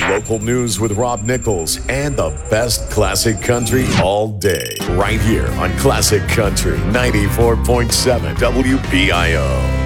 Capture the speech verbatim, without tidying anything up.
Local news with Rob Nichols and the best classic country all day. Right here on Classic Country ninety-four point seven W B I O.